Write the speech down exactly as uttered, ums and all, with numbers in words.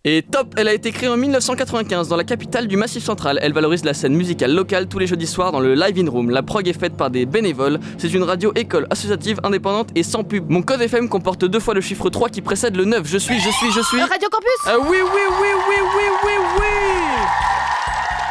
Et top, elle a été créée en mille neuf cent quatre-vingt-quinze dans la capitale du Massif Central. Elle valorise la scène musicale locale tous les jeudis soirs dans le Live In Room. La prog est faite par des bénévoles. C'est une radio école associative indépendante et sans pub. Mon code F M comporte deux fois le chiffre trois qui précède le neuf. Je suis, je suis, je suis... Radio Campus. Ah oui, oui, oui, oui, oui, oui, oui.